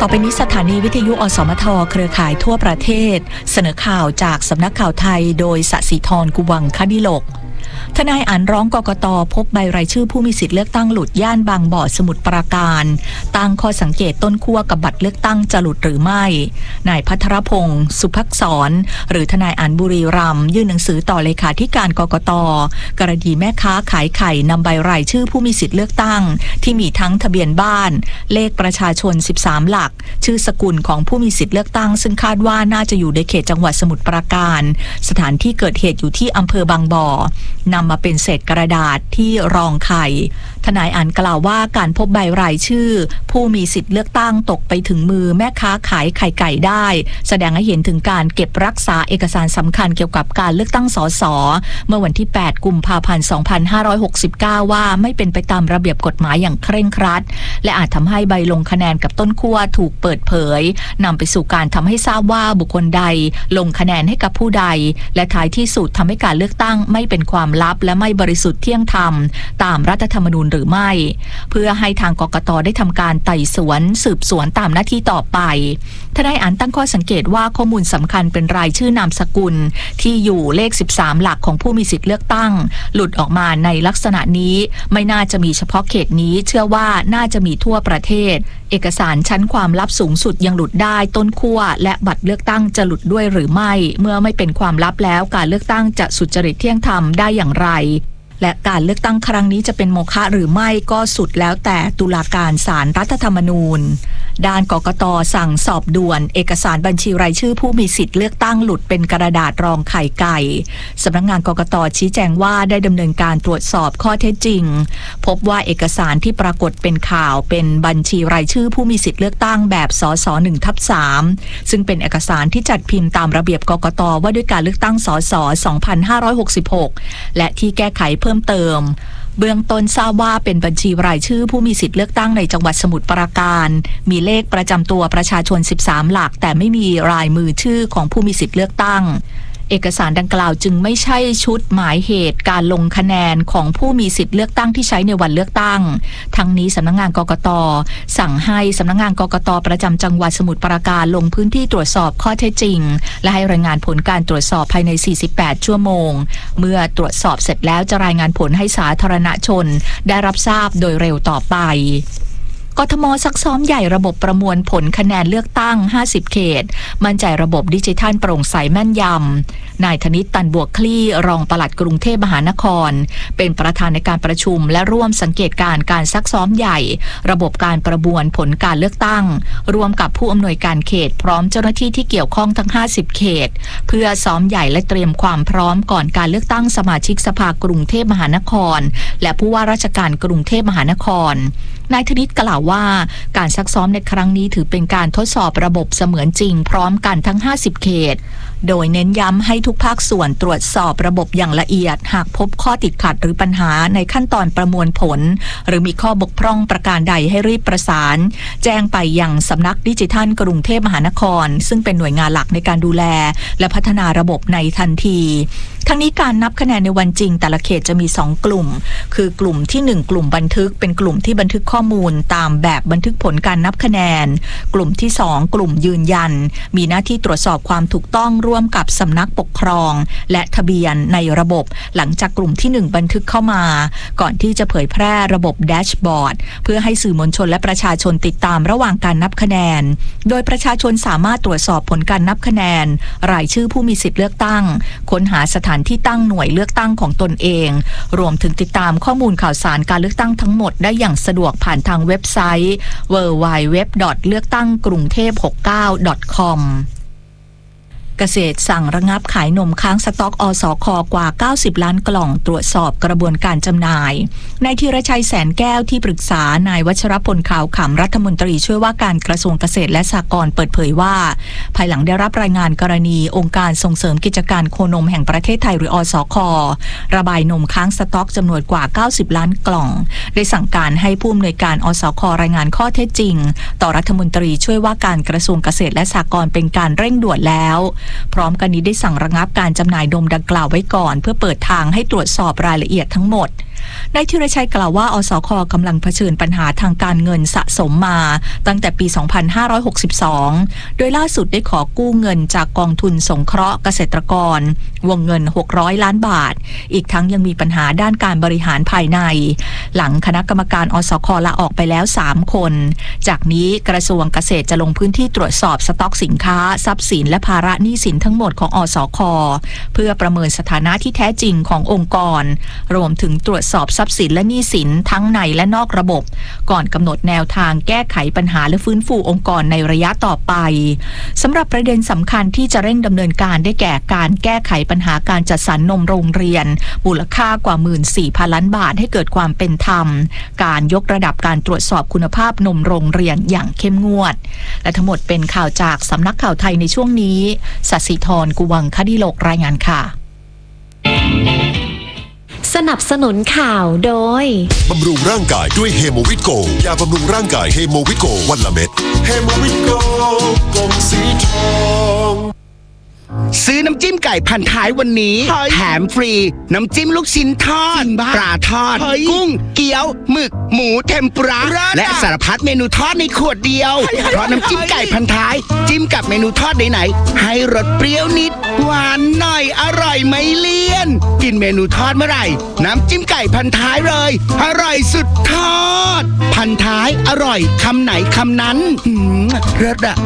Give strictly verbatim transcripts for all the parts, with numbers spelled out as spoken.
อไปนี้สถานีวิทยุอสมทเครือข่ายทั่วประเทศเสนอข่าวจากสำนักข่าวไทยโดยสศิธรกุวังคดิโลกทนายอ่านร้องกกต.พบใบรายชื่อผู้มีสิทธิเลือกตั้งหลุดย่านบางบ่อสมุทรปราการตั้งข้อสังเกตต้นขั้วกับบัตรเลือกตั้งจะหลุดหรือไม่นายพัทรพงศ์สุภักษรหรือทนายอ่านบุรีรัมย์ยื่นหนังสือต่อเลขาธิการกกต.กรณีแม่ค้าขายไข่นำใบรายชื่อผู้มีสิทธิเลือกตั้งที่มีทั้งทะเบียนบ้านเลขประชาชนสิบสามหลักชื่อสกุลของผู้มีสิทธิเลือกตั้งซึ่งคาดว่าน่าจะอยู่ในเขตจังหวัดสมุทรปราการสถานที่เกิดเหตุอยู่ที่อำเภอบางบ่อนำมาเป็นเศษกระดาษที่รองไข่ทนายอ่านกล่าวว่าการพบใบรายชื่อผู้มีสิทธิเลือกตั้งตกไปถึงมือแม่ค้าขายไข่ไก่ได้แสดงให้เห็นถึงการเก็บรักษาเอกสารสำคัญเกี่ยวกับการเลือกตั้งสสเมื่อวันที่แปดกุมภาพันธ์สองพันห้าร้อยหกสิบเก้าว่าไม่เป็นไปตามระเบียบกฎหมายอย่างเคร่งครัดและอาจทำให้ใบลงคะแนนกับต้นขั้วถูกเปิดเผยนำไปสู่การทำให้ทราบว่าบุคคลใดลงคะแนนให้กับผู้ใดและท้ายที่สุดทำให้การเลือกตั้งไม่เป็นความลับและไม่บริสุทธิ์เที่ยงธรรมตามรัฐธรรมนูญหรือไม่เพื่อให้ทางกกต.ได้ทำการไต่สวนสืบสวนตามหน้าที่ต่อไปทนายอ่านตั้งข้อสังเกตว่าข้อมูลสำคัญเป็นรายชื่อนามสกุลที่อยู่เลขสิบสามหลักของผู้มีสิทธิเลือกตั้งหลุดออกมาในลักษณะนี้ไม่น่าจะมีเฉพาะเขตนี้เชื่อว่าน่าจะมีทั่วประเทศเอกสารชั้นความลับสูงสุดยังหลุดได้ต้นขั้วและบัตรเลือกตั้งจะหลุดด้วยหรือไม่เมื่อไม่เป็นความลับแล้วการเลือกตั้งจะสุจริตเที่ยงธรรมได้อย่างไรและการเลือกตั้งครั้งนี้จะเป็นโมฆะหรือไม่ก็สุดแล้วแต่ตุลาการศาลรัฐธรรมนูญด้านกกต.สั่งสอบด่วนเอกสารบัญชีรายชื่อผู้มีสิทธิ์เลือกตั้งหลุดเป็นกระดาษรองไข่ไก่สำนักงานกกต.ชี้แจงว่าได้ดำเนินการตรวจสอบข้อเท็จจริงพบว่าเอกสารที่ปรากฏเป็นข่าวเป็นบัญชีรายชื่อผู้มีสิทธิ์เลือกตั้งแบบสส หนึ่งทับสาม ซึ่งเป็นเอกสารที่จัดพิมพ์ตามระเบียบกกต.ว่าด้วยการเลือกตั้งสส สองพันห้าร้อยหกสิบหกและที่แก้ไขเพิ่มเติมเบื้องต้นทราบว่าเป็นบัญชีรายชื่อผู้มีสิทธิเลือกตั้งในจังหวัดสมุทรปราการมีเลขประจำตัวประชาชนสิบสามหลักแต่ไม่มีรายมือชื่อของผู้มีสิทธิเลือกตั้งเอกสารดังกล่าวจึงไม่ใช่ชุดหมายเหตุการลงคะแนนของผู้มีสิทธิเลือกตั้งที่ใช้ในวันเลือกตั้งทั้งนี้สำนักงานกกต.สั่งให้สำนักงานกกต.ประจำจังหวัดสมุทรปราการลงพื้นที่ตรวจสอบข้อเท็จจริงและให้รายงานผลการตรวจสอบภายในสี่สิบแปดชั่วโมงเมื่อตรวจสอบเสร็จแล้วจะรายงานผลให้สาธารณชนได้รับทราบโดยเร็วต่อไปกทม.ซักซ้อมใหญ่ระบบประมวลผลคะแนนเลือกตั้งห้าสิบเขตมั่นใจระบบดิจิทัลโปร่งใสแม่นยำนายธนิต ตันบวกคลี่รองปลัดกรุงเทพมหานครเป็นประธานในการประชุมและร่วมสังเกตการการซักซ้อมใหญ่ระบบการประมวลผลการเลือกตั้งร่วมกับผู้อำนวยการเขตพร้อมเจ้าหน้าที่ที่เกี่ยวข้องทั้งห้าสิบเขตเพื่อซ้อมใหญ่และเตรียมความพร้อมก่อนการเลือกตั้งสมาชิกสภากรุงเทพมหานครและผู้ว่าราชการกรุงเทพมหานครนายธนิตกล่าวว่าการซักซ้อมในครั้งนี้ถือเป็นการทดสอบระบบเสมือนจริงพร้อมกันทั้งห้าสิบเขตโดยเน้นย้ำให้ทุกภาคส่วนตรวจสอบระบบอย่างละเอียดหากพบข้อติดขัดหรือปัญหาในขั้นตอนประมวลผลหรือมีข้อบกพร่องประการใดให้รีบประสานแจ้งไปยังสำนักดิจิทัลกรุงเทพมหานครซึ่งเป็นหน่วยงานหลักในการดูแลและพัฒนาระบบในทันทีทั้งนี้การนับคะแนนในวันจริงแต่ละเขตจะมีสองกลุ่มคือกลุ่มที่หนึ่งกลุ่มบันทึกเป็นกลุ่มที่บันทึกข้อมูลตามแบบบันทึกผลการนับคะแนนกลุ่มที่สองกลุ่มยืนยันมีหน้าที่ตรวจสอบความถูกต้องร่วมกับสำนักปกครองและทะเบียนในระบบหลังจากกลุ่มที่หนึ่งบันทึกเข้ามาก่อนที่จะเผยแพร่ระบบแดชบอร์ดเพื่อให้สื่อมวลชนและประชาชนติดตามระหว่างการนับคะแนนโดยประชาชนสามารถตรวจสอบผลการนับคะแนนรายชื่อผู้มีสิทธิเลือกตั้งค้นหาสถานที่ตั้งหน่วยเลือกตั้งของตนเองรวมถึงติดตามข้อมูลข่าวสารการเลือกตั้งทั้งหมดได้อย่างสะดวกผ่านทางเว็บไซต์ ดับเบิลยู ดับเบิลยู ดับเบิลยู ดอท เลือกตั้งกรุงเทพหกสิบเก้า ดอท คอมเกษตรสั่งระงับขายนมค้างสต็อกอสค.กว่าเก้าสิบล้านกล่องตรวจสอบกระบวนการจำหน่ายนายธีรชัยแสนแก้วที่ปรึกษานายวัชรพลขาวขำรัฐมนตรีช่วยว่าการกระทรวงเกษตรและสหกรณ์เปิดเผยว่าภายหลังได้รับรายงานกรณีองค์การส่งเสริมกิจการโคนมแห่งประเทศไทยหรืออสค.ระบายนมค้างสต็อกจำนวนกว่าเก้าสิบล้านกล่องได้สั่งการให้ผู้อำนวยการอสค.รายงานข้อเท็จจริงต่อรัฐมนตรีช่วยว่าการกระทรวงเกษตรและสหกรณ์เป็นการเร่งด่วนแล้วพร้อมกันนี้ได้สั่งระงับการจำหน่ายนมดังกล่าวไว้ก่อนเพื่อเปิดทางให้ตรวจสอบรายละเอียดทั้งหมดนายธีรชัยกล่าวว่าอสค.กำลังเผชิญปัญหาทางการเงินสะสมมาตั้งแต่ปี สองพันห้าร้อยหกสิบสอง โดยล่าสุดได้ขอกู้เงินจากกองทุนสงเคราะห์เกษตรกรวงเงินหกร้อยล้านบาทอีกทั้งยังมีปัญหาด้านการบริหารภายในหลังคณะกรรมการอสค.ลาออกไปแล้วสามคนจากนี้กระทรวงเกษตรจะลงพื้นที่ตรวจสอบสต็อกสินค้าทรัพย์สินและภาระหนี้สินทั้งหมดของอสค.เพื่อประเมินสถานะที่แท้จริงขององค์กรรวมถึงตรวจสอบทรัพย์สินและหนี้สินทั้งในและนอกระบบก่อนกำหนดแนวทางแก้ไขปัญหาและฟื้นฟูองค์กรในระยะต่อไปสำหรับประเด็นสำคัญที่จะเร่งดำเนินการได้แก่การแก้ไขปัญหาการจัดสรรนมโรงเรียนมูลค่ากว่า หนึ่งหมื่นสี่พัน ล้านบาทให้เกิดความเป็นธรรมการยกระดับการตรวจสอบคุณภาพนมโรงเรียนอย่างเข้มงวดและทั้งหมดเป็นข่าวจากสำนักข่าวไทยในช่วงนี้สัสิธร กุวังคดิโลกรายงานค่ะสนับสนุนข่าวโดยบำรุงร่างกายด้วยเฮโมวิโกยาบำรุงร่างกายเฮโมวิโกวันละเม็ดเฮโมวิโกกล่องสีทองซื้อน้ำจิ้มไก่พันท้ายวันนี้แถมฟรีน้ำจิ้มลูกชิ้นทอดปลาทอดกุ้งเกี๊ยวหมึกหมูเทมปุระและสารพัดเมนูทอดในขวดเดียวเพราะน้ำจิ้มไก่พันท้ายจิ้มกับเมนูทอดไหนๆให้รสเปรี้ยวนิดหวานหน่อยอร่อยไม่เลี่ยนกินเมนูทอดเมื่อไหร่น้ำจิ้มไก่พันท้ายเลยอร่อยสุดทอดพันท้ายอร่อยคำไหนคำนั้นหืมเลิศอะ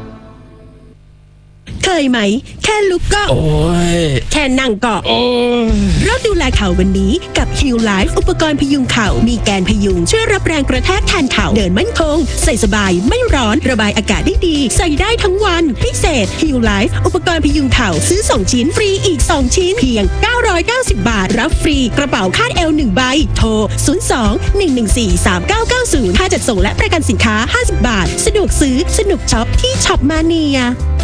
เคยไหมแค่ลุกก็โอ้ยแค่นั่งก็โอ้ยเราดูแลเข่าวันนี้กับ Heal Life อุปกรณ์พยุงเข่ามีแกนพยุงช่วยรับแรงกระแทกแทนเข่าเดินมั่นคงใส่สบายไม่ร้อนระบายอากาศได้ดีใส่ได้ทั้งวันพิเศษ Heal Life อุปกรณ์พยุงเข่าซื้อสองชิ้นฟรีอีกสองชิ้นเพียงเก้าร้อยเก้าสิบบาทรับฟรีกระเป๋าคาดเอวหนึ่งใบโทรศูนย์ สอง หนึ่ง หนึ่ง สี่ สาม เก้า เก้า ศูนย์ค่าจัดส่งและประกันสินค้าห้าสิบบาทสะดวกซื้อสนุกช็อปที่ช็อปมาเนีย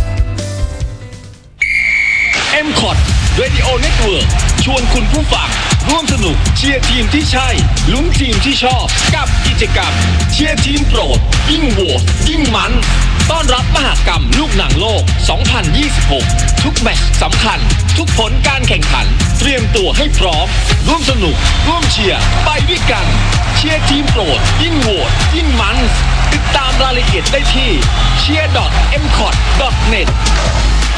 เอ็ม คอท Radio Network ชวนคุณผู้ฟังร่วมสนุกเชียร์ทีมที่ใช่ลุ้นทีมที่ชอบกับกิจกรรมเชียร์ทีมโปรดยิ่งโหวตยิ่งมันต้อนรับมหกรรมลูกหนังโลก สองพันยี่สิบหก ทุกแมตช์สำคัญทุกผลการแข่งขันเตรียมตัวให้พร้อมร่วมสนุกร่วมเชียร์ไปด้วยกันเชียร์ทีมโปรดยิ่งโหวตยิ่งมันติดตามรายละเอียดได้ที่ เชียร์ ดอท เอ็ม คอท ดอท เน็ต